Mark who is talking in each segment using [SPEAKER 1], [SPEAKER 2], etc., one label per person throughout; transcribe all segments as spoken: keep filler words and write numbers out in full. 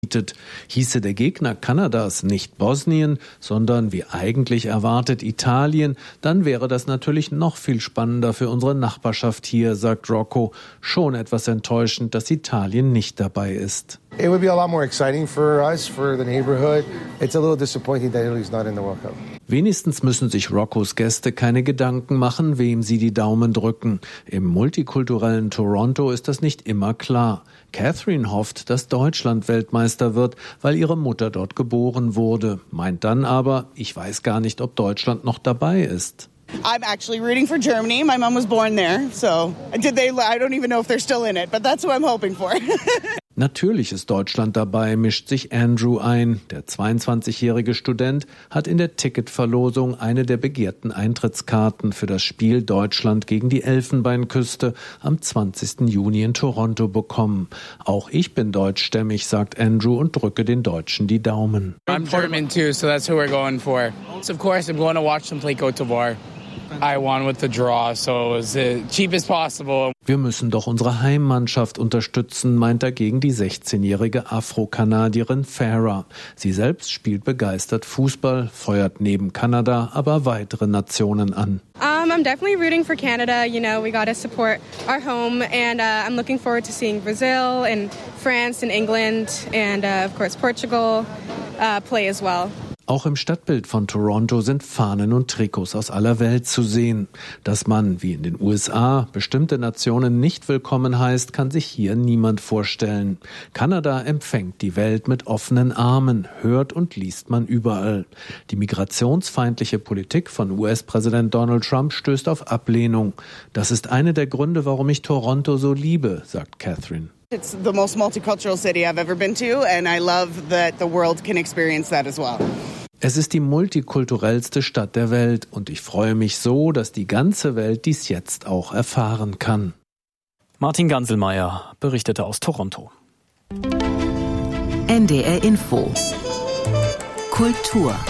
[SPEAKER 1] Hieße der Gegner Kanadas nicht Bosnien, sondern wie eigentlich erwartet Italien, dann wäre das natürlich noch viel spannender für unsere Nachbarschaft hier, sagt Rocco. Schon etwas enttäuschend, dass Italien nicht dabei ist.
[SPEAKER 2] It would be a lot more exciting for us, for the neighborhood. It's a little disappointing that Italy's not in the World Cup.
[SPEAKER 1] Wenigstens müssen sich Roccos Gäste keine Gedanken machen, wem sie die Daumen drücken. Im multikulturellen Toronto ist das nicht immer klar. Catherine hofft, dass Deutschland Weltmeister wird, weil ihre Mutter dort geboren wurde. Meint dann aber, ich weiß gar nicht, ob Deutschland noch dabei ist.
[SPEAKER 3] I'm actually rooting for Germany. My mom was born there, so did they? I don't even know if they're still in it, but that's who I'm hoping for.
[SPEAKER 1] Natürlich ist Deutschland dabei, mischt sich Andrew ein. Der zweiundzwanzigjährige Student hat in der Ticketverlosung eine der begehrten Eintrittskarten für das Spiel Deutschland gegen die Elfenbeinküste am zwanzigsten Juni in Toronto bekommen. Auch ich bin deutschstämmig, sagt Andrew und drücke den Deutschen die Daumen.
[SPEAKER 4] I'm German too, so that's who we're going for. So of course I'm going to watch them play Côte d'Ivoire. I won with the draw, so it was as cheap as possible.
[SPEAKER 1] Wir müssen doch unsere Heimmannschaft unterstützen, meint dagegen die sechzehnjährige Afro-Kanadierin Farah. Sie selbst spielt begeistert Fußball, feuert neben Kanada aber weitere Nationen an.
[SPEAKER 5] Um, I'm definitely rooting for Canada. You know, we got to support our home, and uh, I'm looking forward to seeing Brazil and France and England and uh, of course Portugal uh, play as well.
[SPEAKER 1] Auch im Stadtbild von Toronto sind Fahnen und Trikots aus aller Welt zu sehen. Dass man, wie in den U S A, bestimmte Nationen nicht willkommen heißt, kann sich hier niemand vorstellen. Kanada empfängt die Welt mit offenen Armen, hört und liest man überall. Die migrationsfeindliche Politik von U S-Präsident Donald Trump stößt auf Ablehnung. Das ist einer der Gründe, warum ich Toronto so liebe, sagt Catherine.
[SPEAKER 3] It's the most multicultural city I've ever been to, and I love that the world can experience that as well.
[SPEAKER 1] Es ist die multikulturellste Stadt der Welt und ich freue mich so, dass die ganze Welt dies jetzt auch erfahren kann.
[SPEAKER 6] Martin Ganselmeier berichtete aus Toronto.
[SPEAKER 7] N D R Info Kultur.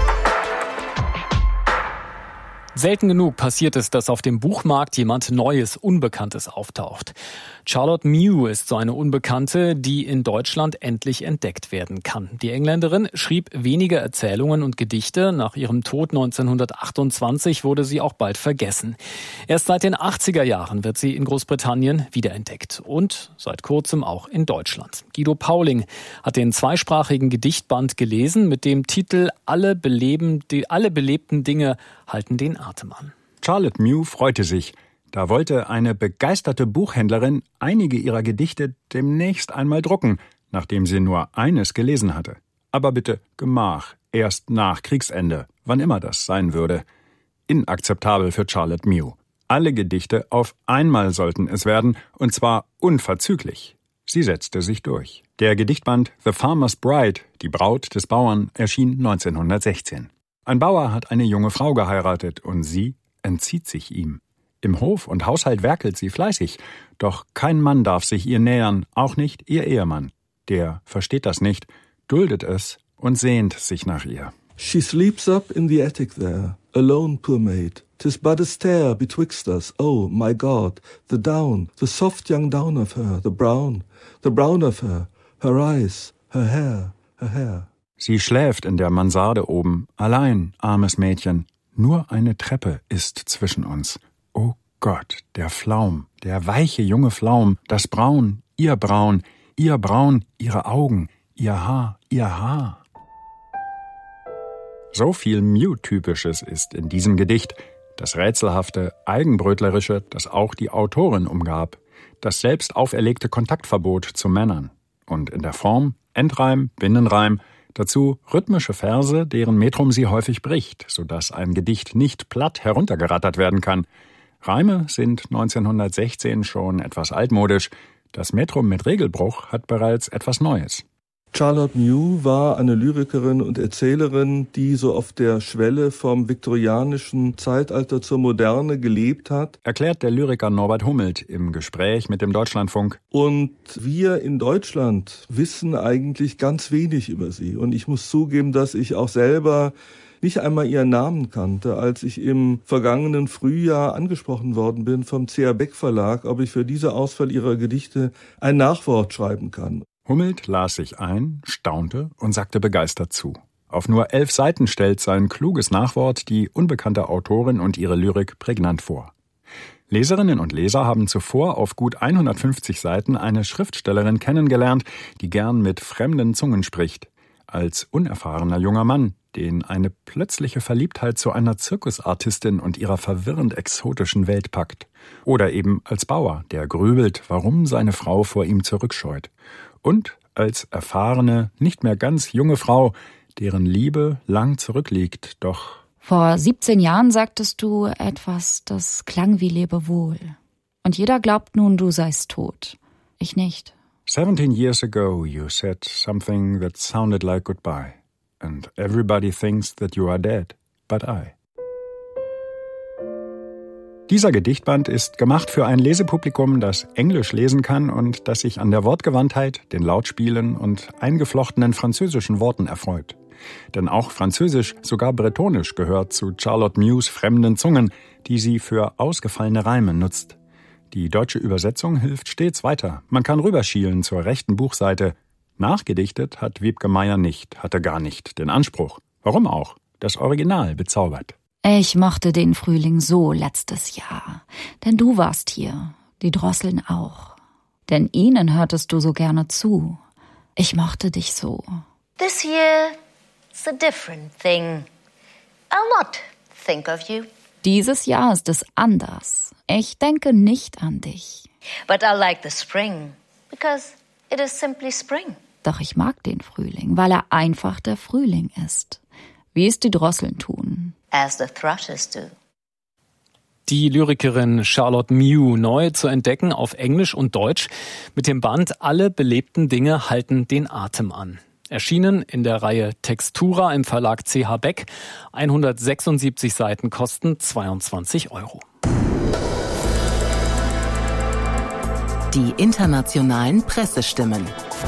[SPEAKER 6] Selten genug passiert es, dass auf dem Buchmarkt jemand Neues, Unbekanntes auftaucht. Charlotte Mew ist so eine Unbekannte, die in Deutschland endlich entdeckt werden kann. Die Engländerin schrieb wenige Erzählungen und Gedichte. Nach ihrem Tod neunzehnhundertachtundzwanzig wurde sie auch bald vergessen. Erst seit den achtziger Jahren wird sie in Großbritannien wiederentdeckt und seit kurzem auch in Deutschland. Guido Pauling hat den zweisprachigen Gedichtband gelesen mit dem Titel Alle beleben, die, alle belebten Dinge halten den Atem an.
[SPEAKER 8] Charlotte Mew freute sich. Da wollte eine begeisterte Buchhändlerin einige ihrer Gedichte demnächst einmal drucken, nachdem sie nur eines gelesen hatte. Aber bitte Gemach, erst nach Kriegsende, wann immer das sein würde. Inakzeptabel für Charlotte Mew. Alle Gedichte auf einmal sollten es werden, und zwar unverzüglich. Sie setzte sich durch. Der Gedichtband The Farmer's Bride, die Braut des Bauern, erschien neunzehnhundertsechzehn. Ein Bauer hat eine junge Frau geheiratet und sie entzieht sich ihm. Im Hof und Haushalt werkelt sie fleißig, doch kein Mann darf sich ihr nähern, auch nicht ihr Ehemann. Der versteht das nicht, duldet es und sehnt sich nach ihr.
[SPEAKER 9] She sleeps up in the attic there, alone, poor maid. 'Tis but a stair betwixt us, oh, my God, the down, the soft young down of her, the brown, the brown of her, her eyes, her hair, her hair.
[SPEAKER 8] Sie schläft in der Mansarde oben, allein, armes Mädchen. Nur eine Treppe ist zwischen uns. Oh Gott, der Flaum, der weiche junge Flaum, das Braun, ihr Braun, ihr Braun, ihre Augen, ihr Haar, ihr Haar. So viel Mew-Typisches ist in diesem Gedicht. Das Rätselhafte, Eigenbrötlerische, das auch die Autorin umgab. Das selbst auferlegte Kontaktverbot zu Männern. Und in der Form Endreim, Binnenreim, dazu rhythmische Verse, deren Metrum sie häufig bricht, sodass ein Gedicht nicht platt heruntergerattert werden kann. Reime sind neunzehnhundertsechzehn schon etwas altmodisch. Das Metrum mit Regelbruch hat bereits etwas Neues.
[SPEAKER 9] Charlotte Mew war eine Lyrikerin und Erzählerin, die so auf der Schwelle vom viktorianischen Zeitalter zur Moderne gelebt hat.
[SPEAKER 8] Erklärt der Lyriker Norbert Hummelt im Gespräch mit dem Deutschlandfunk.
[SPEAKER 9] Und wir in Deutschland wissen eigentlich ganz wenig über sie. Und ich muss zugeben, dass ich auch selber nicht einmal ihren Namen kannte, als ich im vergangenen Frühjahr angesprochen worden bin vom C A Beck Verlag, ob ich für diese Auswahl ihrer Gedichte ein Nachwort schreiben kann.
[SPEAKER 8] Hummelt las sich ein, staunte und sagte begeistert zu. Auf nur elf Seiten stellt sein kluges Nachwort die unbekannte Autorin und ihre Lyrik prägnant vor. Leserinnen und Leser haben zuvor auf gut hundertfünfzig Seiten eine Schriftstellerin kennengelernt, die gern mit fremden Zungen spricht. Als unerfahrener junger Mann, den eine plötzliche Verliebtheit zu einer Zirkusartistin und ihrer verwirrend exotischen Welt packt. Oder eben als Bauer, der grübelt, warum seine Frau vor ihm zurückscheut. Und als erfahrene, nicht mehr ganz junge Frau, deren Liebe lang zurückliegt, doch...
[SPEAKER 7] Vor siebzehn Jahren sagtest du etwas, das klang wie Lebewohl. Und jeder glaubt nun, du seist tot. Ich nicht.
[SPEAKER 8] Seventeen years ago you said something that sounded like goodbye. And everybody thinks that you are dead, but I. Dieser Gedichtband ist gemacht für ein Lesepublikum, das Englisch lesen kann und das sich an der Wortgewandtheit, den Lautspielen und eingeflochtenen französischen Worten erfreut. Denn auch Französisch, sogar Bretonisch, gehört zu Charlotte Mews fremden Zungen, die sie für ausgefallene Reime nutzt. Die deutsche Übersetzung hilft stets weiter. Man kann rüberschielen zur rechten Buchseite. Nachgedichtet hat Wiebke Meyer nicht, hatte gar nicht den Anspruch. Warum auch? Das Original bezaubert.
[SPEAKER 7] Ich mochte den Frühling so letztes Jahr. Denn du warst hier, die Drosseln auch. Denn ihnen hörtest du so gerne zu. Ich mochte dich so.
[SPEAKER 10] This year... It's a different thing. I'll not think of you.
[SPEAKER 7] Dieses Jahr ist es anders. Ich denke nicht an dich.
[SPEAKER 10] But I like the spring, because it is simply spring.
[SPEAKER 7] Doch ich mag den Frühling, weil er einfach der Frühling ist. Wie es die Drosseln tun.
[SPEAKER 10] As the thrushes do.
[SPEAKER 6] Die Lyrikerin Charlotte Mew neu zu entdecken auf Englisch und Deutsch mit dem Band Alle belebten Dinge halten den Atem an. Erschienen in der Reihe Textura im Verlag C H Beck. hundertsechsundsiebzig Seiten kosten zweiundzwanzig Euro.
[SPEAKER 11] Die internationalen Pressestimmen.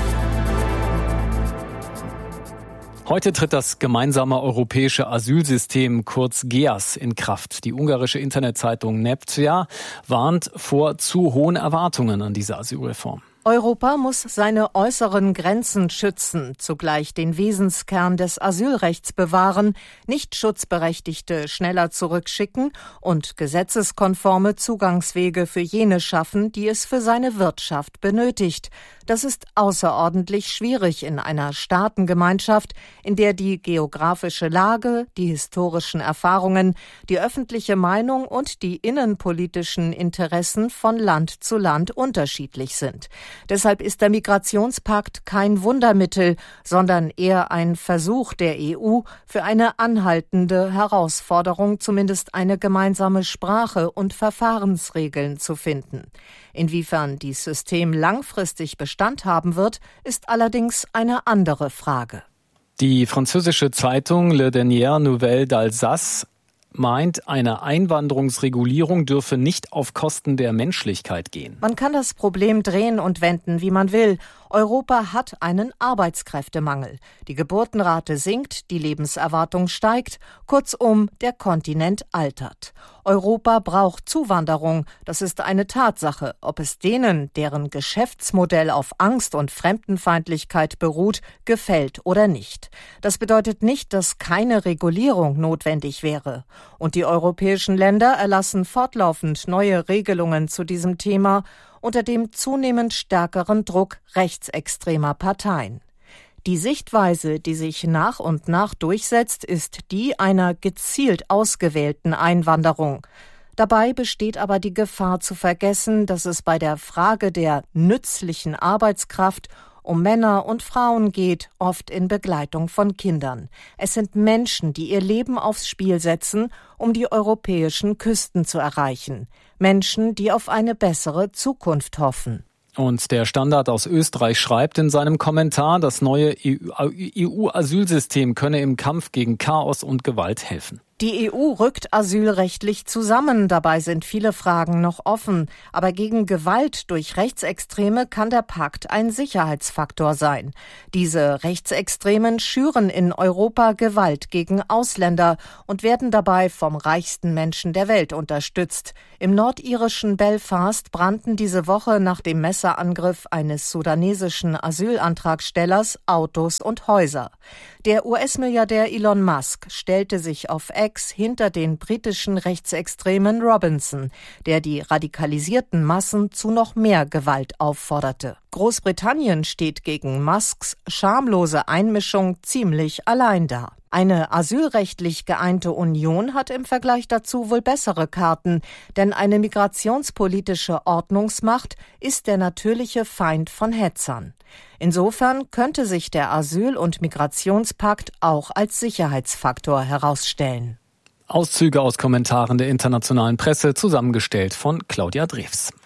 [SPEAKER 6] Heute tritt das gemeinsame europäische Asylsystem, kurz G E A S, in Kraft. Die ungarische Internetzeitung Neptja warnt vor zu hohen Erwartungen an diese Asylreform.
[SPEAKER 12] Europa muss seine äußeren Grenzen schützen, zugleich den Wesenskern des Asylrechts bewahren, nicht Schutzberechtigte schneller zurückschicken und gesetzeskonforme Zugangswege für jene schaffen, die es für seine Wirtschaft benötigt. Das ist außerordentlich schwierig in einer Staatengemeinschaft, in der die geografische Lage, die historischen Erfahrungen, die öffentliche Meinung und die innenpolitischen Interessen von Land zu Land unterschiedlich sind. Deshalb ist der Migrationspakt kein Wundermittel, sondern eher ein Versuch der E U, für eine anhaltende Herausforderung zumindest eine gemeinsame Sprache und Verfahrensregeln zu finden. Inwiefern dieses System langfristig Bestand haben wird, ist allerdings eine andere Frage.
[SPEAKER 6] Die französische Zeitung Le Dernière Nouvelle d'Alsace meint, eine Einwanderungsregulierung dürfe nicht auf Kosten der Menschlichkeit gehen.
[SPEAKER 12] Man kann das Problem drehen und wenden, wie man will. Europa hat einen Arbeitskräftemangel. Die Geburtenrate sinkt, die Lebenserwartung steigt. Kurzum, der Kontinent altert. Europa braucht Zuwanderung. Das ist eine Tatsache. Ob es denen, deren Geschäftsmodell auf Angst und Fremdenfeindlichkeit beruht, gefällt oder nicht. Das bedeutet nicht, dass keine Regulierung notwendig wäre. Und die europäischen Länder erlassen fortlaufend neue Regelungen zu diesem Thema unter dem zunehmend stärkeren Druck rechtsextremer Parteien. Die Sichtweise, die sich nach und nach durchsetzt, ist die einer gezielt ausgewählten Einwanderung. Dabei besteht aber die Gefahr zu vergessen, dass es bei der Frage der nützlichen Arbeitskraft um Männer und Frauen geht, oft in Begleitung von Kindern. Es sind Menschen, die ihr Leben aufs Spiel setzen, um die europäischen Küsten zu erreichen. Menschen, die auf eine bessere Zukunft hoffen.
[SPEAKER 6] Und der Standard aus Österreich schreibt in seinem Kommentar, das neue E U-Asylsystem könne im Kampf gegen Chaos und Gewalt helfen.
[SPEAKER 12] Die E U rückt asylrechtlich zusammen. Dabei sind viele Fragen noch offen. Aber gegen Gewalt durch Rechtsextreme kann der Pakt ein Sicherheitsfaktor sein. Diese Rechtsextremen schüren in Europa Gewalt gegen Ausländer und werden dabei vom reichsten Menschen der Welt unterstützt. Im nordirischen Belfast brannten diese Woche nach dem Messerangriff eines sudanesischen Asylantragstellers Autos und Häuser. Der U S-Milliardär Elon Musk stellte sich auf X hinter den britischen Rechtsextremen Robinson, der die radikalisierten Massen zu noch mehr Gewalt aufforderte. Großbritannien steht gegen Musks schamlose Einmischung ziemlich allein da. Eine asylrechtlich geeinte Union hat im Vergleich dazu wohl bessere Karten, denn eine migrationspolitische Ordnungsmacht ist der natürliche Feind von Hetzern. Insofern könnte sich der Asyl- und Migrationspakt auch als Sicherheitsfaktor herausstellen.
[SPEAKER 6] Auszüge aus Kommentaren der internationalen Presse, zusammengestellt von Claudia Drews.